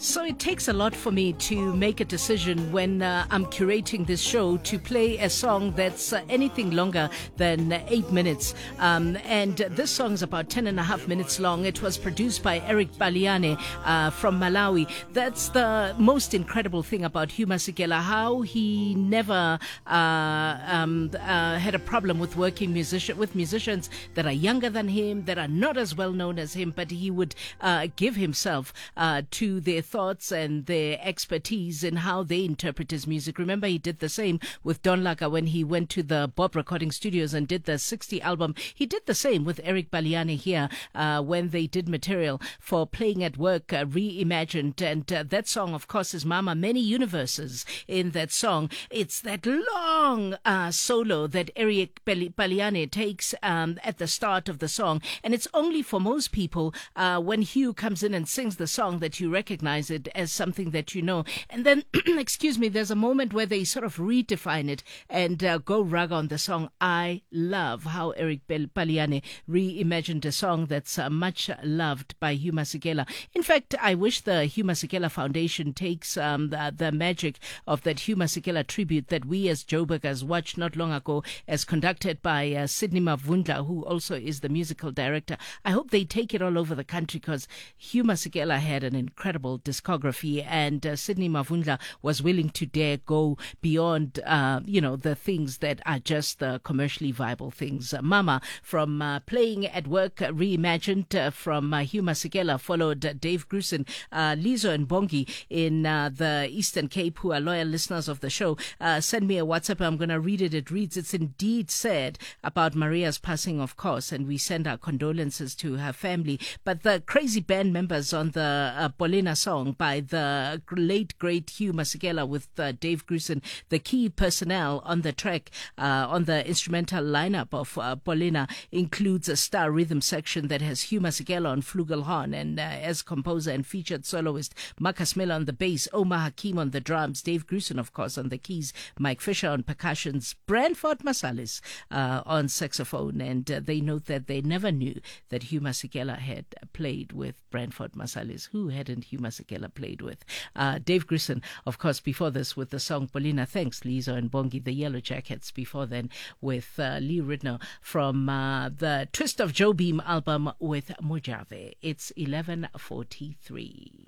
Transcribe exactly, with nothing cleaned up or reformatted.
So it takes a lot for me to make a decision when uh, I'm curating this show to play a song that's uh, anything longer than uh, eight minutes. Um, and this song is about ten and a half minutes long. It was produced by Eric Baliane uh, from Malawi. That's the most incredible thing about Hugh Masekela, how he never uh, um, uh, had a problem with working musician with musicians that are younger than him, that are not as well known as him, but he would uh, give himself uh, to their thoughts and their expertise in how they interpret his music. Remember, he did the same with Don Laka when he went to the Bob Recording Studios and did the sixty album. He did the same with Eric Baliane here uh, when they did material for Playing at Work uh, Reimagined. And uh, that song, of course, is Mama. Many universes in that song. It's that long uh, solo that Eric Baliane takes um, at the start of the song. And it's only for most people uh, when Hugh comes in and sings the song that you recognize it as something that you know. And then, excuse me, there's a moment where they sort of redefine it and uh, go raga on the song. I love how Eric Baliane reimagined a song that's uh, much loved by Hugh Masekela. In fact, I wish the Hugh Masekela Foundation takes um, the, the magic of that Hugh Masekela tribute that we as Joburgers watched not long ago, as conducted by uh, Sydney Mavundla, who also is the musical director. I hope they take it all over the country, because Hugh Masekela had an incredible discography, and uh, Sydney Mavundla was willing to dare go beyond, uh, you know, the things that are just the commercially viable things. Uh, Mama from uh, Playing at Work uh, Reimagined uh, from uh, Hugh Masekela, followed uh, Dave Grusin, uh, Lizo and Bongi in uh, the Eastern Cape, who are loyal listeners of the show. Uh, send me a WhatsApp. I'm going to read it. It reads, it's indeed sad about Maria's passing, of course, and we send our condolences to her family. But the crazy band members on the uh, Bolena song by the late, great Hugh Masekela with uh, Dave Grusin, the key personnel on the track, uh, on the instrumental lineup of uh, Bolena, includes a star rhythm section that has Hugh Masekela on flugelhorn and uh, as composer and featured soloist, Marcus Miller on the bass, Omar Hakim on the drums, Dave Grusin, of course, on the keys, Mike Fisher on percussions, Branford Marsalis uh, on saxophone. And uh, they note that they never knew that Hugh Masekela had played with Branford Marsalis. Who hadn't Hugh Masekela played with? Uh, Dave Grusin, of course, before this with the song Bolena. Thanks, Lizo and Bongi, the Yellow Jackets. Before then with uh, Lee Ridnour from uh, the Twist of Joe Beam album with Mojave. It's eleven forty-three.